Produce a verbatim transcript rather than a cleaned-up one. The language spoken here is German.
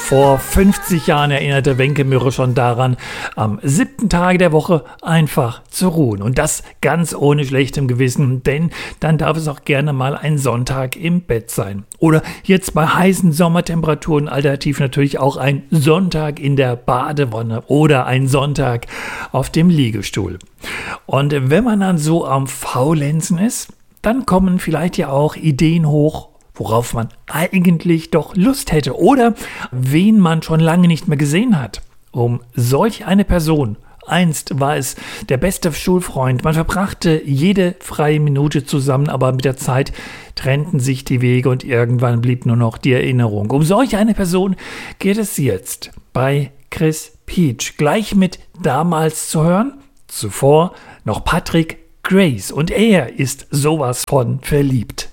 Vor fünfzig Jahren erinnerte Wenke Mürre schon daran, am siebten Tage der Woche einfach zu ruhen. Und das ganz ohne schlechtem Gewissen, denn dann darf es auch gerne mal ein Sonntag im Bett sein. Oder jetzt bei heißen Sommertemperaturen alternativ natürlich auch ein Sonntag in der Badewanne oder ein Sonntag auf dem Liegestuhl. Und wenn man dann so am Faulenzen ist, dann kommen vielleicht ja auch Ideen hoch, worauf man eigentlich doch Lust hätte oder wen man schon lange nicht mehr gesehen hat. Um solch eine Person, einst war es der beste Schulfreund, man verbrachte jede freie Minute zusammen, aber mit der Zeit trennten sich die Wege und irgendwann blieb nur noch die Erinnerung. Um solch eine Person geht es jetzt bei Chris Peach. Gleich mit Damals zu hören, zuvor noch Patrick Grace und er ist sowas von verliebt.